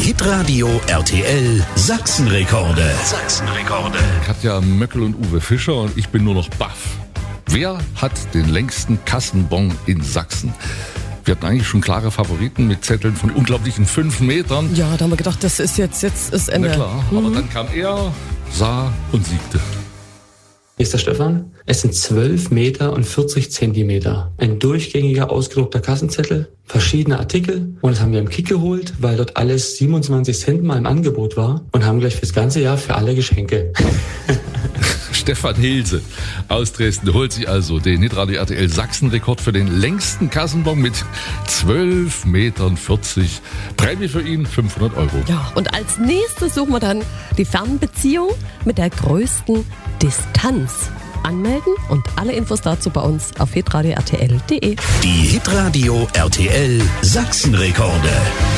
Hitradio RTL Sachsenrekorde. Katja Möckel und Uwe Fischer und ich bin nur noch baff. Wer hat den längsten Kassenbon in Sachsen? Wir hatten eigentlich schon klare Favoriten mit Zetteln von unglaublichen 5 Metern. Ja, da haben wir gedacht, das ist jetzt ist Ende. Na klar, aber dann kam er, sah und siegte. Hier ist der Stefan. Es sind 12 Meter und 40 Zentimeter. Ein durchgängiger, ausgedruckter Kassenzettel, verschiedene Artikel. Und das haben wir im Kick geholt, weil dort alles 27 Cent mal im Angebot war. Und haben gleich fürs ganze Jahr für alle Geschenke. Stefan Hilse aus Dresden holt sich also den Hitradio RTL Sachsen-Rekord für den längsten Kassenbon mit 12,40 Metern. Prämie für ihn 500 €. Ja, und als nächstes suchen wir dann die Fernbeziehung mit der größten Distanz. Anmelden und alle Infos dazu bei uns auf hitradio-rtl.de. Die Hitradio RTL Sachsenrekorde.